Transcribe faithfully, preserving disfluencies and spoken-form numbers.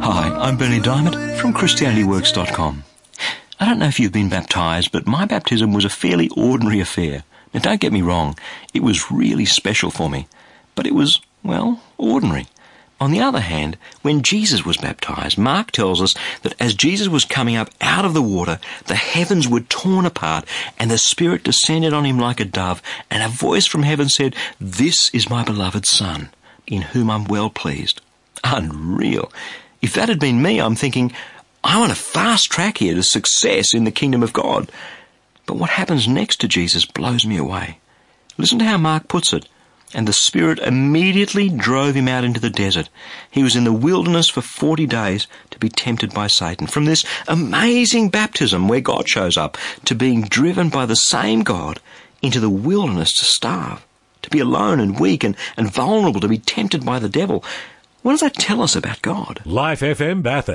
Hi, I'm Bernie Diamond from Christianity Works dot com. I don't know if you've been baptised, but my baptism was a fairly ordinary affair. Now, don't get me wrong, it was really special for me, but it was, well, ordinary. On the other hand, when Jesus was baptised, Mark tells us that as Jesus was coming up out of the water, the heavens were torn apart and the Spirit descended on him like a dove, and a voice from heaven said, "This is my beloved Son, in whom I'm well pleased." Unreal. If that had been me, I'm thinking, I want a fast track here to success in the kingdom of God. But what happens next to Jesus blows me away. Listen to how Mark puts it. And the Spirit immediately drove him out into the desert. He was in the wilderness for forty days to be tempted by Satan. From this amazing baptism where God shows up, to being driven by the same God into the wilderness to starve, to be alone and weak and, and vulnerable, to be tempted by the devil. What does that tell us about God? Life F M Bathurst.